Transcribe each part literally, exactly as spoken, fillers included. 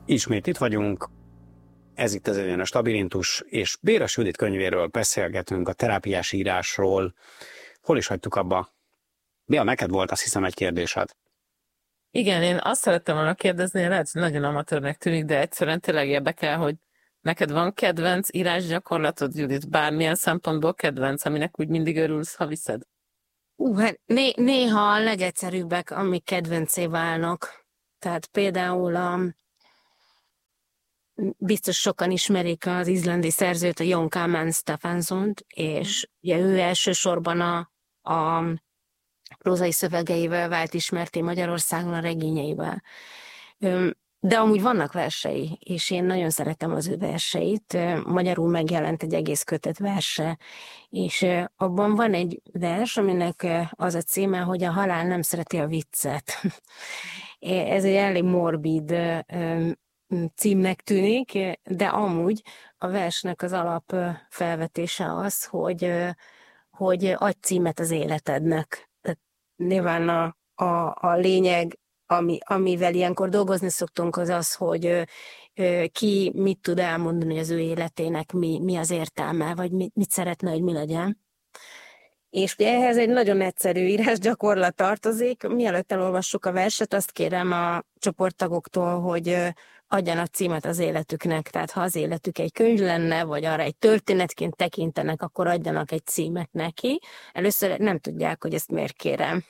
Ismét itt vagyunk, ez itt az Egyenes Labirintus, és Béres Judit könyvéről beszélgetünk, a terápiás írásról. Hol is hagytuk abba? Béla, neked volt, azt hiszem, egy kérdésed. Igen, én azt szerettem volna kérdezni, lehet, hogy nagyon amatőrnek tűnik, de egyszerűen tényleg érdekel, hogy neked van kedvenc írásgyakorlatod, Judit? Bármilyen szempontból kedvenc, aminek úgy mindig örülsz, ha viszed? Uh, hát né- néha a legegyszerűbbek, amik kedvencé válnak. Tehát például a, biztos sokan ismerik az izlandi szerzőt, a Jón Kalman Stefánssont, és ugye ő elsősorban a, a prózai szövegeivel vált ismerté Magyarországon, a regényeivel. De amúgy vannak versei, és én nagyon szeretem az ő verseit. Magyarul megjelent egy egész kötet verse, és abban van egy vers, aminek az a címe, hogy a halál nem szereti a viccet. Ez egy elég morbid címnek tűnik, de amúgy a versnek az alap felvetése az, hogy, hogy adj címet az életednek. Tehát nyilván a, a, a lényeg, Ami, amivel ilyenkor dolgozni szoktunk, az az, hogy ö, ö, ki mit tud elmondani az ő életének, mi, mi az értelme, vagy mit, mit szeretne, hogy mi legyen. És ugye ehhez egy nagyon egyszerű írásgyakorlat tartozik. Mielőtt elolvassuk a verset, azt kérem a csoporttagoktól, hogy ö, adjanak címet az életüknek. Tehát ha az életük egy könyv lenne, vagy arra egy történetként tekintenek, akkor adjanak egy címet neki. Először nem tudják, hogy ezt miért kérem.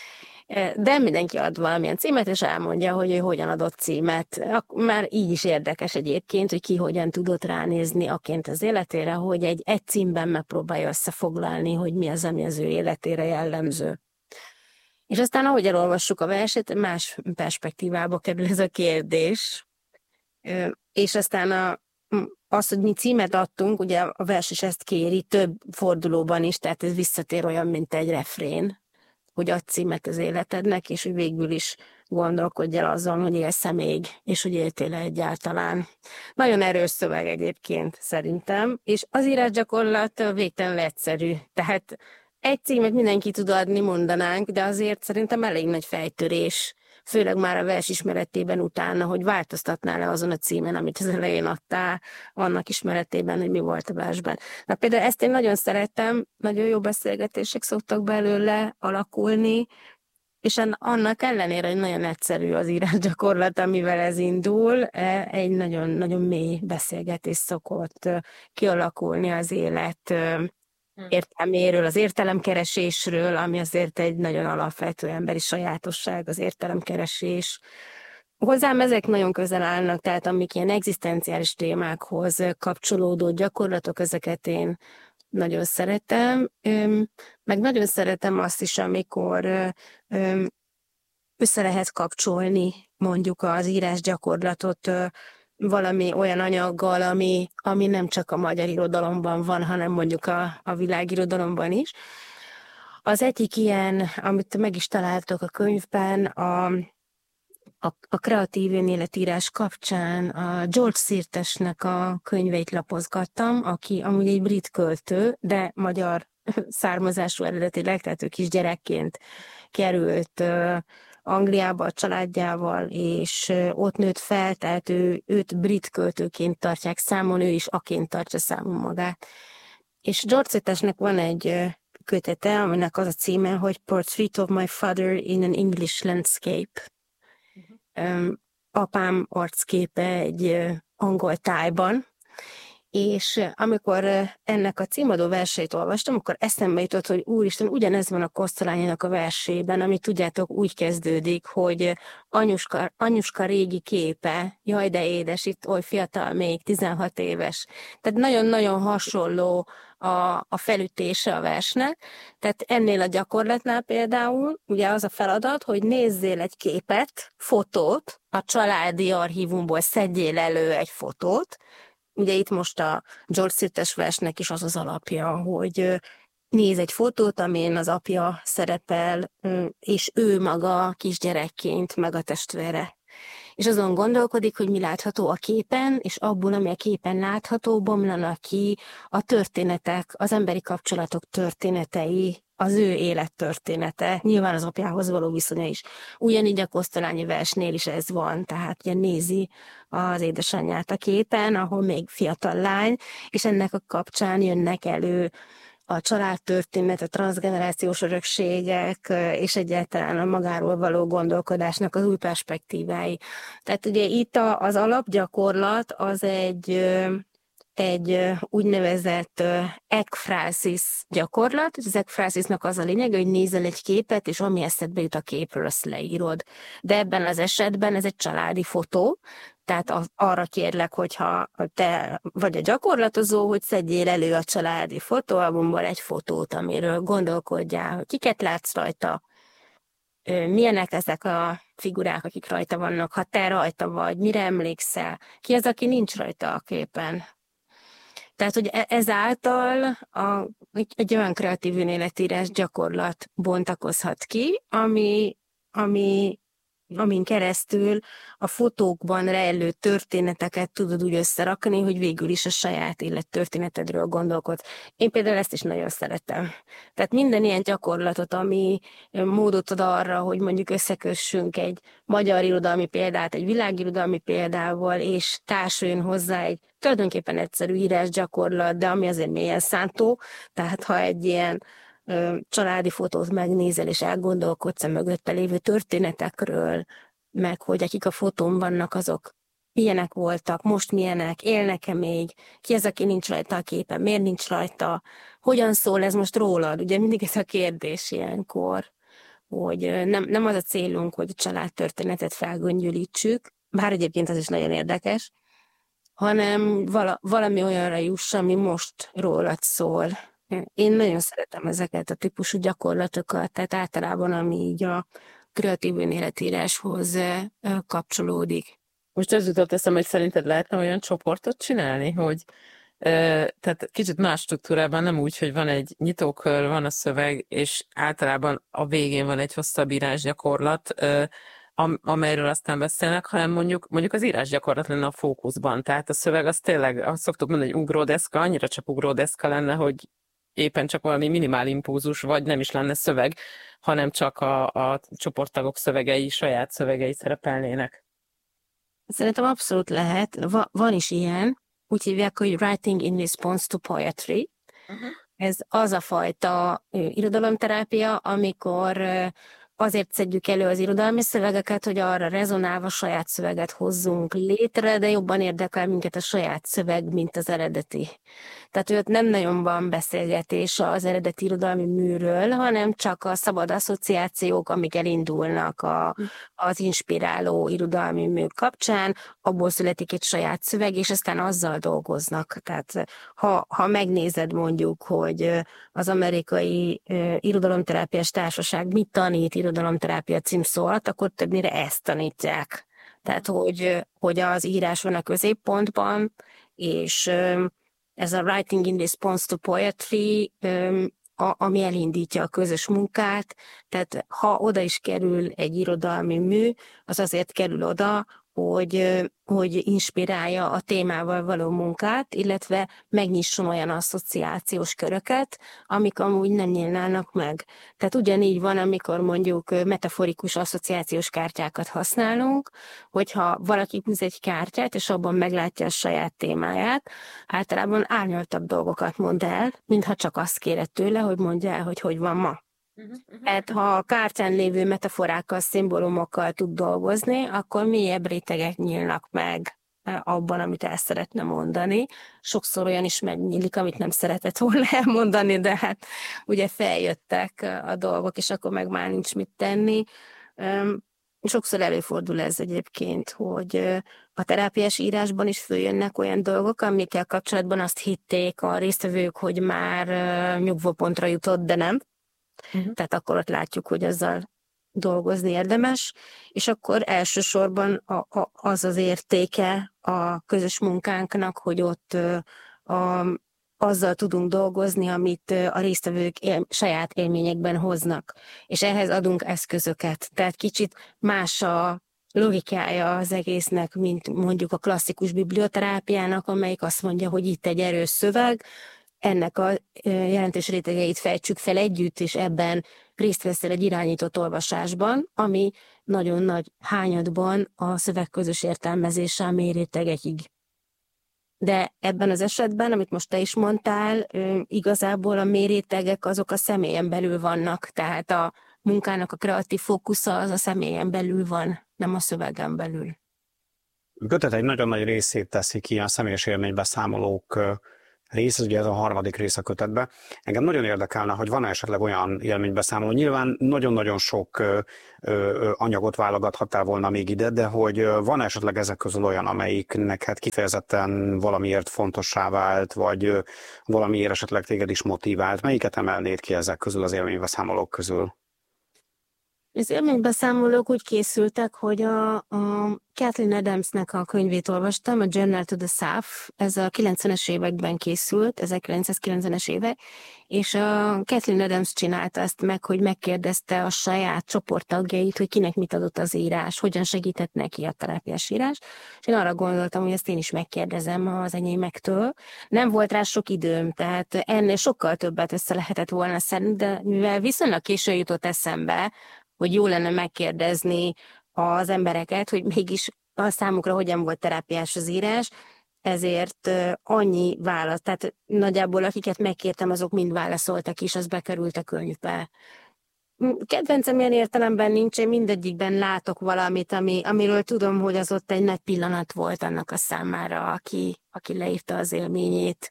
De mindenki ad valamilyen címet, és elmondja, hogy ő hogyan adott címet. Már így is érdekes egyébként, hogy ki hogyan tudott ránézni aként az életére, hogy egy, egy címben megpróbálja összefoglalni, hogy mi az, ami az ő életére jellemző. És aztán, ahogy elolvassuk a verset, más perspektívába kerül ez a kérdés. És aztán a, az, hogy mi címet adtunk, ugye a vers is ezt kéri, több fordulóban is, tehát ez visszatér olyan, mint egy refrén, hogy adj címet az életednek, és hogy végül is gondolkodj el azon, hogy élsz-e még, és hogy éltél-e egyáltalán. Nagyon erős szöveg egyébként szerintem, és az írásgyakorlat végtelenül egyszerű. Tehát egy címet mindenki tud adni, mondanánk, de azért szerintem elég nagy fejtörés, főleg már a vers ismeretében utána, hogy változtatnál-e azon a címen, amit az elején adtál, annak ismeretében, hogy mi volt a versben. Na például ezt én nagyon szeretem, nagyon jó beszélgetések szoktak belőle alakulni, és annak ellenére, hogy nagyon egyszerű az írásgyakorlat, amivel ez indul, egy nagyon-nagyon mély beszélgetés szokott kialakulni az élet értelméről, az értelemkeresésről, ami azért egy nagyon alapvető emberi sajátosság, az értelemkeresés. Hozzám ezek nagyon közel állnak, tehát amik ilyen egzisztenciális témákhoz kapcsolódó gyakorlatok, ezeket én nagyon szeretem. Meg nagyon szeretem azt is, amikor össze lehet kapcsolni mondjuk az írásgyakorlatot valami olyan anyaggal, ami, ami nem csak a magyar irodalomban van, hanem mondjuk a, a világirodalomban is. Az egyik ilyen, amit meg is találtok a könyvben, a, a, a kreatív önéletírás kapcsán a George Sirtesnek a könyveit lapozgattam, aki amúgy egy brit költő, de magyar származású eredetileg, tehát ő kisgyerekként került Angliába a családjával, és ott nőtt fel, tehát ő, őt brit költőként tartják számon, ő is aként tartja számon magát. És George Sirtesnek van egy kötete, aminek az a címe, hogy Portrait of My Father in an English Landscape. Uh-huh. Apám arcképe egy angol tájban, és amikor ennek a címadó verseit olvastam, akkor eszembe jutott, hogy úristen, ugyanez van a Kosztolányinak a versében, ami tudjátok úgy kezdődik, hogy anyuska, anyuska régi képe, jaj de édes, itt oly fiatal még, tizenhat éves. Tehát nagyon-nagyon hasonló a, a felütése a versnek. Tehát ennél a gyakorlatnál például ugye az a feladat, hogy nézzél egy képet, fotót, a családi archívumból szedjél elő egy fotót. Ugye itt most a George Sirtes versnek is az az alapja, hogy néz egy fotót, amin az apja szerepel, és ő maga kisgyerekként, meg a testvére. és azon gondolkodik, hogy mi látható a képen, és abból, ami a képen látható, bomlanak ki a történetek, az emberi kapcsolatok történetei, az ő élettörténete, nyilván az apjához való viszonya is. Ugyanígy a Kosztolányi versnél is ez van, tehát ugye nézi az édesanyját a képen, ahol még fiatal lány, és ennek a kapcsán jönnek elő a családtörténet, a transzgenerációs örökségek, és egyáltalán a magáról való gondolkodásnak az új perspektívái. Tehát ugye itt a, az alapgyakorlat az egy, egy úgynevezett ekfrászis gyakorlat, és az ekfrászisnak az a lényeg, hogy nézel egy képet, és ami eszedbe jut a képről, azt leírod. De ebben az esetben ez egy családi fotó, tehát az, arra kérlek, hogyha te vagy a gyakorlatozó, hogy szedjél elő a családi fotóalbumból egy fotót, amiről gondolkodjál, hogy kiket látsz rajta, milyenek ezek a figurák, akik rajta vannak, ha te rajta vagy, mire emlékszel, ki az, aki nincs rajta a képen. Tehát, hogy ezáltal a, egy olyan kreatív önéletírás gyakorlat bontakozhat ki, ami, ami amin keresztül a fotókban rejlő történeteket tudod úgy összerakni, hogy végül is a saját élettörténetedről gondolkodsz. Én például ezt is nagyon szeretem. Tehát minden ilyen gyakorlatot, ami módot ad arra, hogy mondjuk összekössünk egy magyar irodalmi példát, egy világirodalmi példával, és társuljon hozzá egy tulajdonképpen egyszerű írásgyakorlat, de ami azért mélyen szántó. Tehát ha egy ilyen családi fotót megnézel, és elgondolkodsz a mögötte lévő történetekről, meg hogy akik a fotón vannak, azok milyenek voltak, most milyenek, élnek-e még, ki az, aki nincs rajta a képen, miért nincs rajta, hogyan szól ez most rólad, ugye mindig ez a kérdés ilyenkor, hogy nem, nem az a célunk, hogy a családtörténetet felgöngyölítsük, bár egyébként az is nagyon érdekes, hanem vala, valami olyanra juss, ami most rólad szól. Én nagyon szeretem ezeket a típusú gyakorlatokat, tehát általában ami így a kreatív önéletíráshoz kapcsolódik. Most ez jutott eszembe, hogy szerinted lehetne olyan csoportot csinálni, hogy e, tehát kicsit más struktúrában, nem úgy, hogy van egy nyitókör, van a szöveg, és általában a végén van egy hosszabb írásgyakorlat, e, am, amelyről aztán beszélnek, hanem mondjuk, mondjuk az írásgyakorlat lenne a fókuszban. Tehát a szöveg az tényleg, azt szoktuk mondani, hogy ugródeszka, annyira csak ugródeszka lenne, hogy éppen csak valami minimál impulzus, vagy nem is lenne szöveg, hanem csak a, a csoporttagok szövegei, saját szövegei szerepelnének. Szerintem abszolút lehet. Va- van is ilyen, úgy hívják, hogy writing in response to poetry. Uh-huh. Ez az a fajta irodalomterápia, amikor azért szedjük elő az irodalmi szövegeket, hogy arra rezonálva saját szöveget hozzunk létre, de jobban érdekel minket a saját szöveg, mint az eredeti. Tehát ott nem nagyon van beszélgetés az eredeti irodalmi műről, hanem csak a szabad asszociációk, amik elindulnak a, az inspiráló irodalmi mű kapcsán, abból születik egy saját szöveg, és aztán azzal dolgoznak. Tehát ha, ha megnézed mondjuk, hogy az amerikai irodalomterápiás társaság mit tanít irodalomterápia címszó alatt, akkor többnyire ezt tanítják. Tehát, hogy, hogy az írás van a középpontban, és ez a writing in response to poetry, ami elindítja a közös munkát, tehát ha oda is kerül egy irodalmi mű, az azért kerül oda, hogy, hogy inspirálja a témával való munkát, illetve megnyisson olyan asszociációs köröket, amik amúgy nem nyílnának meg. Tehát ugyanígy van, amikor mondjuk metaforikus asszociációs kártyákat használunk, hogyha valaki húz egy kártyát, és abban meglátja a saját témáját, általában árnyaltabb dolgokat mond el, mintha csak azt kéred tőle, hogy mondja el, hogy hogy van ma. Uh-huh, uh-huh. Hát, ha a kártyán lévő metaforákkal, szimbólumokkal tud dolgozni, akkor mélyebb rétegek nyílnak meg abban, amit el szeretne mondani. Sokszor olyan is megnyílik, amit nem szeretett volna elmondani, de hát ugye feljöttek a dolgok, és akkor meg már nincs mit tenni. Sokszor előfordul ez egyébként, hogy a terápiás írásban is följönnek olyan dolgok, amikkel kapcsolatban azt hitték a résztvevők, hogy már nyugvópontra jutott, de nem. Uh-huh. Tehát akkor ott látjuk, hogy azzal dolgozni érdemes, és akkor elsősorban a, a, az az értéke a közös munkánknak, hogy ott a, azzal tudunk dolgozni, amit a résztvevők él, saját élményekben hoznak, és ehhez adunk eszközöket. Tehát kicsit más a logikája az egésznek, mint mondjuk a klasszikus biblioterápiának, amelyik azt mondja, hogy itt egy erős szöveg, ennek a jelentős rétegeit fejtsük fel együtt, és ebben részt veszel egy irányított olvasásban, ami nagyon nagy hányadban a szöveg közös értelmezése a mély rétegekig. De ebben az esetben, amit most te is mondtál, igazából a mély rétegek azok a személyen belül vannak, tehát a munkának a kreatív fókusza az a személyen belül van, nem a szövegen belül. A kötet egy nagyon nagy részét teszi ki a személyes élménybeszámolók rész, ugye ez a harmadik rész a kötetben. Engem nagyon érdekelne, hogy van esetleg olyan élménybeszámoló. Nyilván nagyon-nagyon sok ö, ö, anyagot válogathattál volna még ide, de hogy van esetleg ezek közül olyan, amelyiknek hát kifejezetten valamiért fontossá vált, vagy ö, valamiért esetleg téged is motivált. Melyiket emelnéd ki ezek közül, az élménybeszámolók közül? Az élménybeszámolók úgy készültek, hogy a, a Kathleen Adamsnek a könyvét olvastam, a Journal to the South, ez a kilencvenes években készült, ezerkilencszázkilencvenes évek, és a Kathleen Adams csinálta ezt meg, hogy megkérdezte a saját csoporttagjait, hogy kinek mit adott az írás, hogyan segített neki a terápiás írás, és én arra gondoltam, hogy ezt én is megkérdezem az enyémektől. Nem volt rá sok időm, tehát ennél sokkal többet össze lehetett volna szedni, de mivel viszonylag késő jutott eszembe, hogy jó lenne megkérdezni az embereket, hogy mégis a számukra hogyan volt terápiás az írás, ezért annyi válasz, tehát nagyjából akiket megkértem, azok mind válaszoltak is, az bekerült a könyvbe. Kedvencem ilyen értelemben nincs, én mindegyikben látok valamit, ami, amiről tudom, hogy az ott egy nagy pillanat volt annak a számára, aki, aki leírta az élményét.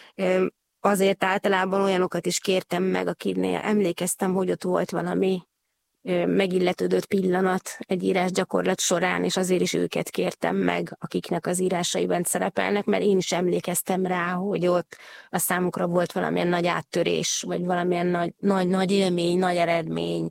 Azért általában olyanokat is kértem meg, akiknél emlékeztem, hogy ott volt valami megilletődött pillanat egy írásgyakorlat során, és azért is őket kértem meg, akiknek az írásaiban szerepelnek, mert én is emlékeztem rá, hogy ott a számukra volt valamilyen nagy áttörés, vagy valamilyen nagy, nagy, nagy élmény, nagy eredmény.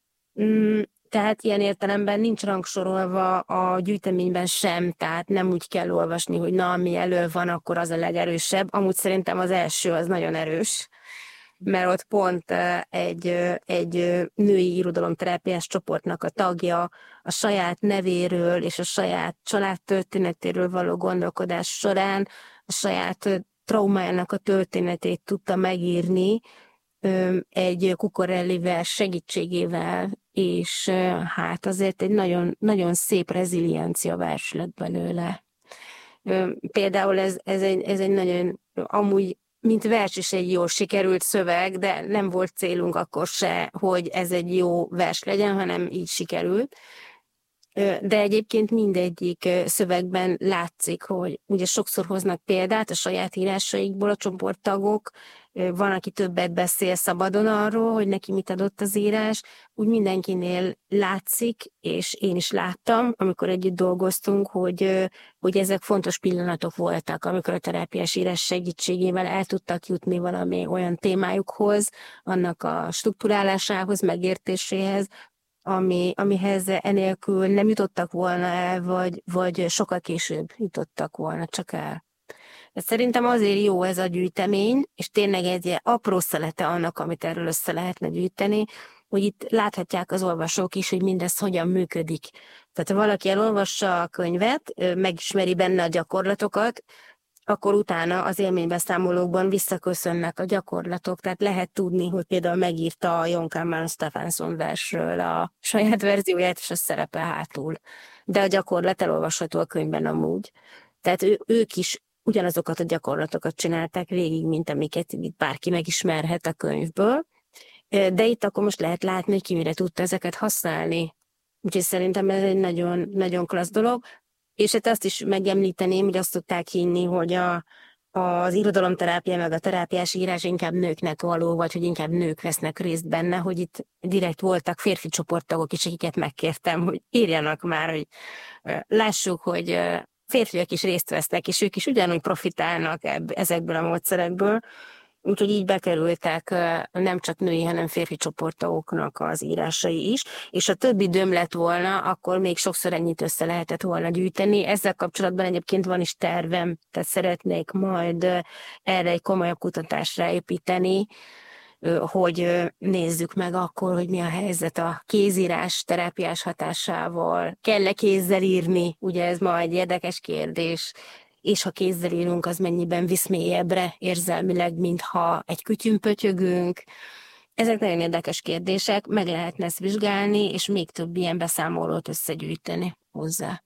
Tehát ilyen értelemben nincs rangsorolva a gyűjteményben sem, tehát nem úgy kell olvasni, hogy na, ami elő van, akkor az a legerősebb. Amúgy szerintem az első az nagyon erős, mert ott pont egy, egy női irodalomterápiás csoportnak a tagja a saját nevéről és a saját családtörténetéről való gondolkodás során a saját traumájának a történetét tudta megírni egy Cucurelli vers segítségével, és hát azért egy nagyon, nagyon szép reziliencia vers lett belőle. Például ez, ez, egy, ez egy nagyon, amúgy mint vers is egy jól sikerült szöveg, de nem volt célunk akkor se, hogy ez egy jó vers legyen, hanem így sikerült. De egyébként mindegyik szövegben látszik, hogy ugye sokszor hoznak példát a saját írásaikból a csoporttagok, van, aki többet beszél szabadon arról, hogy neki mit adott az írás, úgy mindenkinél látszik, és én is láttam, amikor együtt dolgoztunk, hogy, hogy ezek fontos pillanatok voltak, amikor a terápiás írás segítségével el tudtak jutni valami olyan témájukhoz, annak a strukturálásához, megértéséhez, ami, amihez enélkül nem jutottak volna el, vagy, vagy sokkal később jutottak volna csak el. De szerintem azért jó ez a gyűjtemény, és tényleg egy apró szelete annak, amit erről össze lehetne gyűjteni, hogy itt láthatják az olvasók is, hogy mindez hogyan működik. Tehát ha valaki elolvassa a könyvet, megismeri benne a gyakorlatokat, akkor utána az élménybeszámolókban visszaköszönnek a gyakorlatok, tehát lehet tudni, hogy például megírta a Jon Kalman Stephenson versről a saját verzióját, és az szerepel hátul. De a gyakorlat elolvasható a könyvben amúgy. Tehát ő, ők is ugyanazokat a gyakorlatokat csinálták végig, mint amiket itt bárki megismerhet a könyvből. De itt akkor most lehet látni, hogy ki mire tudta ezeket használni. Úgyhogy szerintem ez egy nagyon, nagyon klassz dolog. És hát azt is megemlíteném, hogy azt tudták hinni, hogy a, az irodalomterápia meg a terápiás írás inkább nőknek való, vagy hogy inkább nők vesznek részt benne, hogy itt direkt voltak férfi csoporttagok is, akiket megkértem, hogy írjanak már, hogy lássuk, hogy férfiak is részt vesznek, és ők is ugyanúgy profitálnak ebb, ezekből a módszerekből. Úgyhogy így bekerültek nem csak női, hanem férfi csoporttagoknak az írásai is, és ha több időm lett volna, akkor még sokszor ennyit össze lehetett volna gyűjteni. Ezzel kapcsolatban egyébként van is tervem, tehát szeretnék majd erre egy komolyabb kutatásra építeni, hogy nézzük meg akkor, hogy mi a helyzet a kézírás terápiás hatásával. Kell-e kézzel írni? Ugye ez ma egy érdekes kérdés. És ha kézzel írunk, az mennyiben visz mélyebbre érzelmileg, mintha egy kütyűn pötyögünk. Ezek nagyon érdekes kérdések, meg lehetne ezt vizsgálni, és még több ilyen beszámolót összegyűjteni hozzá.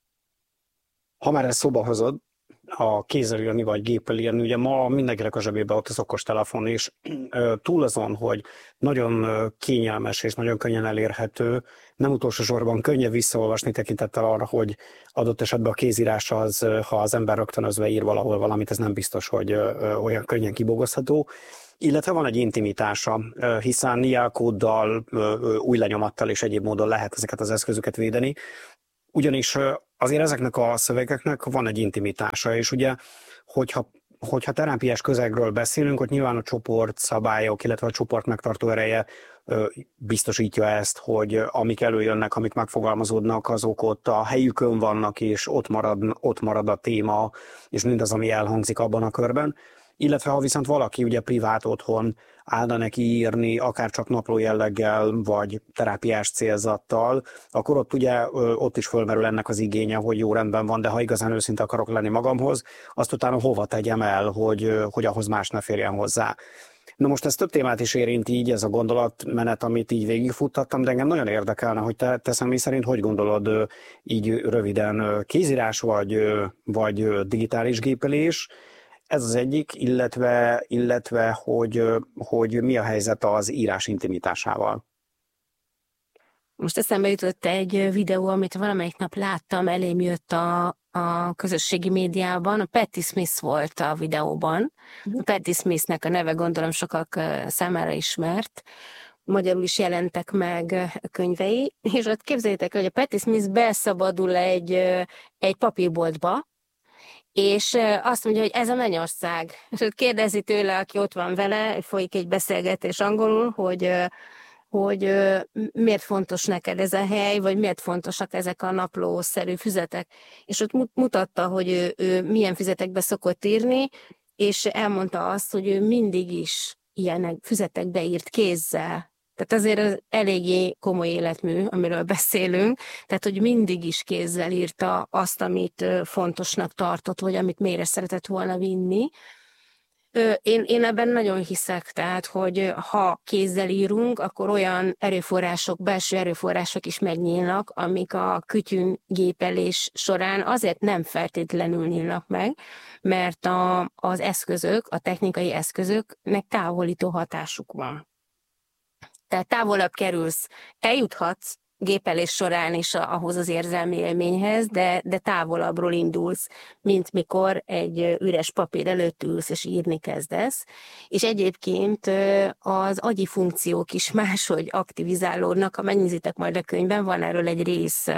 Ha már ezt szóba hozod, a kézzel írni vagy géppel írni, ugye ma mindenkinek a zsebében ott az okostelefon, és túl azon, hogy nagyon kényelmes és nagyon könnyen elérhető, nem utolsó sorban könnyebb visszaolvasni tekintettel arra, hogy adott esetben a kézírás az, ha az ember rögtönözve ír valahol valamit, ez nem biztos, hogy olyan könnyen kibogozható. Illetve van egy intimitása, hiszen jelkóddal, új lenyomattal és egyéb módon lehet ezeket az eszközöket védeni. Ugyanis azért ezeknek a szövegeknek van egy intimitása, és ugye, hogyha, hogyha terápiás közegről beszélünk, hogy nyilván a csoport szabályok, illetve a csoport megtartó ereje biztosítja ezt, hogy amik előjönnek, amik megfogalmazódnak, azok ott a helyükön vannak, és ott marad, ott marad a téma, és mindaz, ami elhangzik abban a körben. Illetve ha viszont valaki ugye privát otthon állna neki írni, akár csak napló jelleggel, vagy terápiás célzattal, akkor ott ugye ott is fölmerül ennek az igénye, hogy jó, rendben van, de ha igazán őszinte akarok lenni magamhoz, azt utána hova tegyem el, hogy, hogy ahhoz más ne férjen hozzá. Na most ez több témát is érint így, ez a gondolatmenet, amit így végigfuttattam, de engem nagyon érdekelne, hogy te, te személy szerint hogy gondolod így röviden, kézírás vagy, vagy digitális gépelés. Ez az egyik, illetve, illetve hogy, hogy mi a helyzet az írás intimitásával. Most eszembe jutott egy videó, amit valamelyik nap láttam, elém jött a, a közösségi médiában. A Patti Smith volt a videóban. A Patti Smithnek a neve gondolom sokak számára ismert. Magyarul is jelentek meg könyvei. És ott képzeljétek, hogy a Patti Smith belszabadul egy, egy papírboltba, és azt mondja, hogy ez a mennyország. És ott kérdezi tőle, aki ott van vele, folyik egy beszélgetés angolul, hogy, hogy miért fontos neked ez a hely, vagy miért fontosak ezek a naplószerű füzetek. És ott mutatta, hogy ő, ő milyen füzetekbe szokott írni, és elmondta azt, hogy ő mindig is ilyen füzetekbe írt kézzel. Tehát azért az eléggé komoly életmű, amiről beszélünk, tehát hogy mindig is kézzel írta azt, amit fontosnak tartott, vagy amit mélyre szeretett volna vinni. Én, én ebben nagyon hiszek, tehát, hogy ha kézzel írunk, akkor olyan erőforrások, belső erőforrások is megnyílnak, amik a kütyűn gépelés során azért nem feltétlenül nyílnak meg, mert a, az eszközök, a technikai eszközöknek távolító hatásuk van. Tehát távolabb kerülsz, eljuthatsz gépelés során is ahhoz az érzelmi élményhez, de, de távolabbról indulsz, mint mikor egy üres papír előtt ülsz és írni kezdesz. És egyébként az agyi funkciók is máshogy aktivizálódnak, ha megnézitek majd a könyvben, van erről egy rész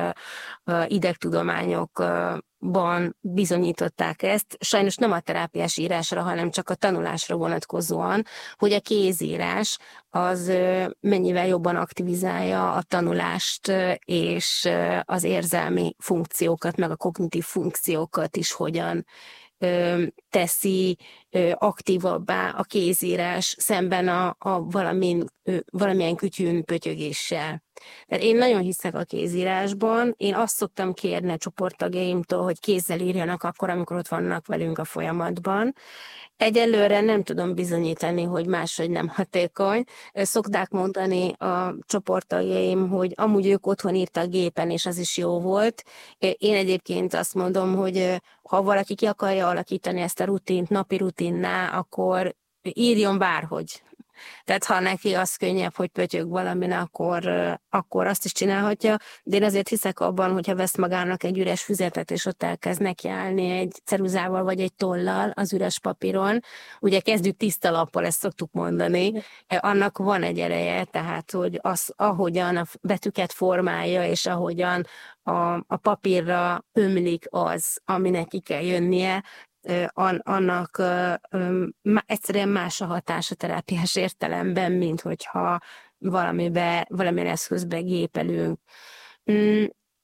idegtudományokban bizonyították ezt, sajnos nem a terápiás írásra, hanem csak a tanulásra vonatkozóan, hogy a kézírás az mennyivel jobban aktivizálja a tanulást és az érzelmi funkciókat, meg a kognitív funkciókat is hogyan teszi aktívabbá a kézírás szemben a, a valamin, valamilyen kütyűn pötyögéssel. Tehát én nagyon hiszek a kézírásban, én azt szoktam kérni a csoporttagjaimtól, hogy kézzel írjanak akkor, amikor ott vannak velünk a folyamatban. Egyelőre nem tudom bizonyítani, hogy máshogy nem hatékony. Szokták mondani a csoporttagjaim, hogy amúgy ők otthon írtak gépen, és az is jó volt. Én egyébként azt mondom, hogy ha valaki ki akarja alakítani ezt a rutint, napi rutinná, akkor írjon bárhogy. Tehát ha neki az könnyebb, hogy pötyög valamin, akkor, akkor azt is csinálhatja, de én azért hiszek abban, hogyha vesz magának egy üres füzetet, és ott elkezd nekiállni egy ceruzával vagy egy tollal az üres papíron, ugye kezdjük tiszta lappal, ezt szoktuk mondani, annak van egy ereje, tehát hogy az, ahogyan a betűket formálja, és ahogyan a, a papírra ömlik az, ami neki kell jönnie, annak egyszerűen más a hatása terápiás értelemben, mint hogyha valamibe, valamilyen eszközbe gépelünk.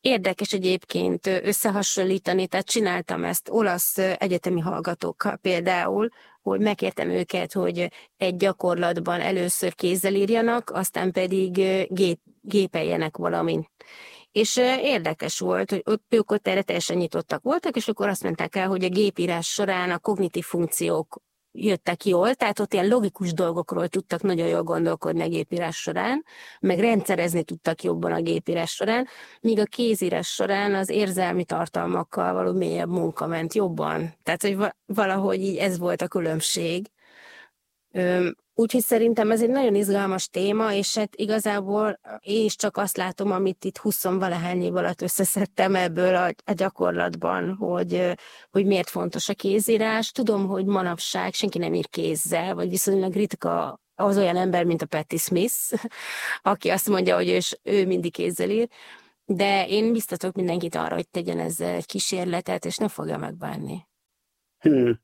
Érdekes egyébként összehasonlítani, tehát csináltam ezt olasz egyetemi hallgatókkal például, hogy megkértem őket, hogy egy gyakorlatban először kézzel írjanak, aztán pedig gép, gépeljenek valamint. És érdekes volt, hogy ott, ők ott erre teljesen nyitottak voltak, és akkor azt mondták el, hogy a gépírás során a kognitív funkciók jöttek jól, tehát ott ilyen logikus dolgokról tudtak nagyon jól gondolkodni a gépírás során, meg rendszerezni tudtak jobban a gépírás során, míg a kézírás során az érzelmi tartalmakkal való mélyebb munka ment jobban. Tehát, hogy valahogy így ez volt a különbség. Úgyhogy szerintem ez egy nagyon izgalmas téma, és hát igazából én is csak azt látom, amit itt huszonvalahány év alatt összeszedtem ebből a, a gyakorlatban, hogy, hogy miért fontos a kézírás. Tudom, hogy manapság senki nem ír kézzel, vagy viszonylag ritka az olyan ember, mint a Patti Smith, aki azt mondja, hogy ő, ő mindig kézzel ír, de én biztatok mindenkit arra, hogy tegyen ezzel egy kísérletet, és nem fogja megbánni. Hmm.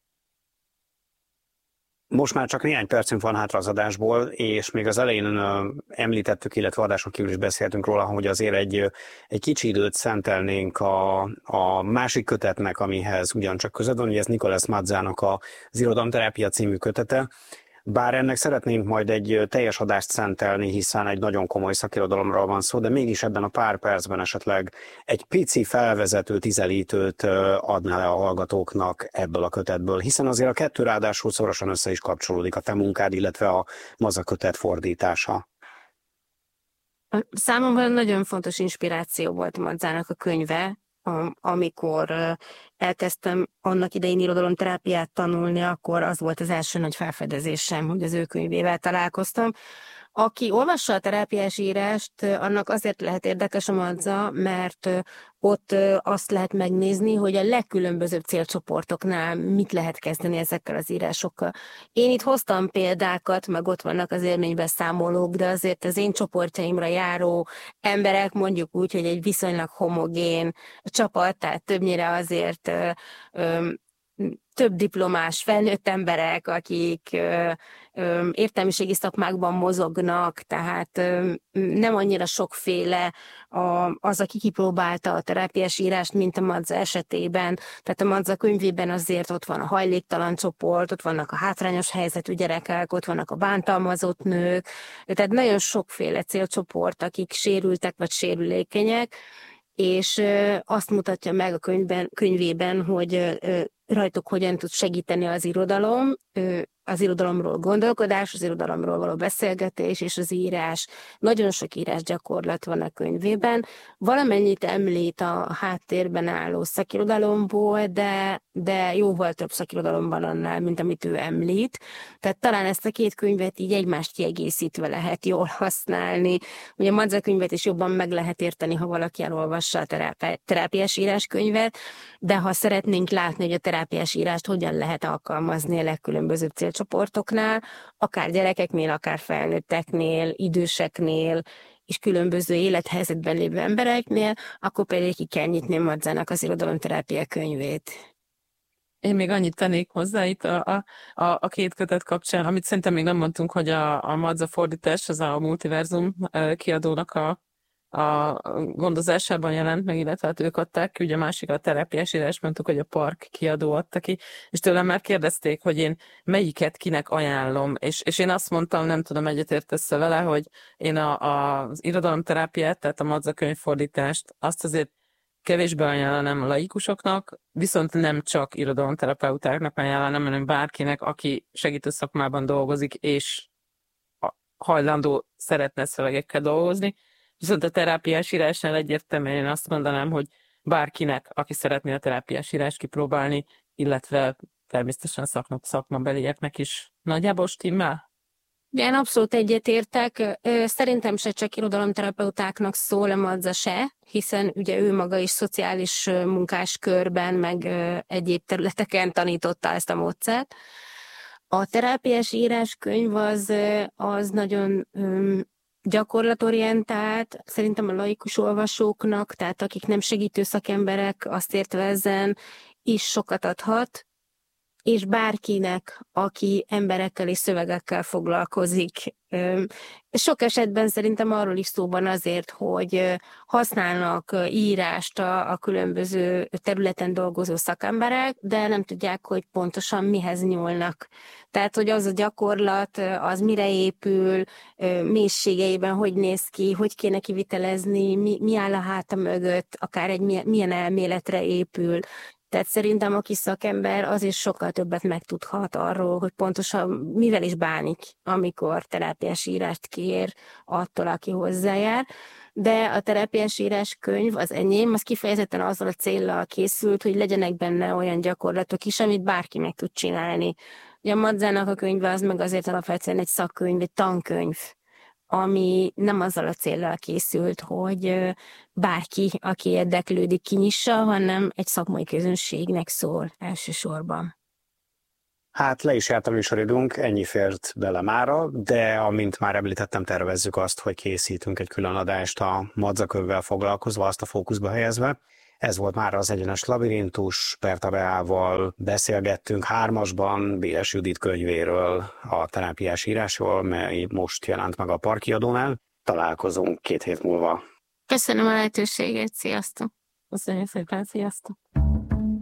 Most már csak néhány percünk van hátra az adásból, és még az elején uh, említettük, illetve adáson kívül is beszéltünk róla, hogy azért egy, egy kicsi időt szentelnénk a, a másik kötetnek, amihez ugyancsak között van, ugye ez Nicolas Mazzának az Irodalomterápia című kötete. Bár ennek szeretnénk majd egy teljes adást szentelni, hiszen egy nagyon komoly szakirodalomról van szó, de mégis ebben a pár percben esetleg egy pici felvezető tizelítőt adná le a hallgatóknak ebből a kötetből, hiszen azért a kettő ráadásul szorosan össze is kapcsolódik, a te munkád, illetve a Mazza kötet fordítása. Számomra nagyon fontos inspiráció volt Mazzának a könyve, amikor elkezdtem annak idején irodalomterápiát tanulni, akkor az volt az első nagy felfedezésem, hogy az ő könyvével találkoztam. Aki olvassa a terápiás írást, annak azért lehet érdekes a Mazza, mert ott azt lehet megnézni, hogy a legkülönbözőbb célcsoportoknál mit lehet kezdeni ezekkel az írásokkal. Én itt hoztam példákat, meg ott vannak az élménybeszámolók, de azért az én csoportjaimra járó emberek, mondjuk úgy, hogy egy viszonylag homogén csapat, tehát többnyire azért ö, ö, több diplomás felnőtt emberek, akik ö, ö, értelmiségi szakmákban mozognak, tehát ö, nem annyira sokféle a, az, aki kipróbálta a terápiás írást, mint a Mazza esetében. Tehát a Mazza könyvében azért ott van a hajléktalan csoport, ott vannak a hátrányos helyzetű gyerekek, ott vannak a bántalmazott nők, tehát nagyon sokféle célcsoport, akik sérültek vagy sérülékenyek, és azt mutatja meg a könyvben, könyvében, hogy rajtuk hogyan tud segíteni az irodalom, az irodalomról gondolkodás, az irodalomról való beszélgetés és az írás. Nagyon sok írás gyakorlat van a könyvében. Valamennyit említ a háttérben álló szakirodalomból, de, de jóval több szakirodalom van annál, mint amit ő említ. Tehát talán ezt a két könyvet így egymást kiegészítve lehet jól használni. Ugye a Mazza könyvet is jobban meg lehet érteni, ha valaki elolvassa a terápi- terápiás íráskönyvet, de ha szeretnénk látni, hogy a terápiás írást hogyan lehet alkalmazni a legkülönbözőbb célcsoportoknál, akár gyerekeknél, akár felnőtteknél, időseknél, és különböző élethelyzetben lévő embereknél, akkor pedig ki kell nyitni Mazzának az irodalomterápia könyvét. Én még annyit tennék hozzá itt a, a, a két kötet kapcsán, amit szerintem még nem mondtunk, hogy a, a Mazza fordítás, az a Multiverzum kiadónak a a gondozásában jelent meg, illetve hát ők adták ki, ugye a másik a terápiás írás, mondtuk, hogy a Park kiadó adta ki, és tőlem már kérdezték, hogy én melyiket kinek ajánlom, és, és én azt mondtam, nem tudom, egyetértesz vele, hogy én a, a, az irodalomterápiát, tehát a Mazza könyvfordítást, azt azért kevésbé ajánlanám a laikusoknak, viszont nem csak irodalomterapeutáknak ajánlanám, hanem bárkinek, aki segítő szakmában dolgozik, és hajlandó szeretne szövegekkel dolgozni. Viszont a terápiás írásnál egyértelműen én azt mondanám, hogy bárkinek, aki szeretné a terápiás írást kipróbálni, illetve természetesen szakma, szakmabelieknek is nagyjából stimmel? Én abszolút egyetértek. Szerintem se csak irodalomterapeutáknak szól a Mazza se, hiszen ugye ő maga is szociális munkáskörben, meg egyéb területeken tanította ezt a módszert. A terápiás íráskönyv az, az nagyon gyakorlatorientált, szerintem a laikus olvasóknak, tehát akik nem segítő szakemberek, azt értve ezen is sokat adhat, és bárkinek, aki emberekkel és szövegekkel foglalkozik. Sok esetben szerintem arról is szó van azért, hogy használnak írást a, a különböző területen dolgozó szakemberek, de nem tudják, hogy pontosan mihez nyúlnak. Tehát, hogy az a gyakorlat, az mire épül, mélységeiben hogy néz ki, hogy kéne kivitelezni, mi, mi áll a háta mögött, akár egy milyen elméletre épül. Tehát szerintem aki szakember, az is sokkal többet megtudhat arról, hogy pontosan mivel is bánik, amikor terápiás írást kér attól, aki hozzájár. De a terápiás írás könyv, az enyém, az kifejezetten azzal a céllal készült, hogy legyenek benne olyan gyakorlatok is, amit bárki meg tud csinálni. Ugye a Madzának a könyve az meg azért alapvetően egy szakkönyv, egy tankönyv, ami nem azzal a céllal készült, hogy bárki, aki érdeklődik, kinyissa, hanem egy szakmai közönségnek szól elsősorban. Hát le is járt a műsoridőnk, ennyi fért bele mára, de amint már említettem, tervezzük azt, hogy készítünk egy külön adást a madzakönyvvel foglalkozva, azt a fókuszba helyezve. Ez volt már az Egyenes Labirintus, Perta Beával beszélgettünk hármasban Béres Judit könyvéről, a terápiás írásról, mely most jelent meg a Parkiadónál. Találkozunk két hét múlva. Köszönöm a lehetőséget, sziasztok! Köszönjük szépen, sziasztok!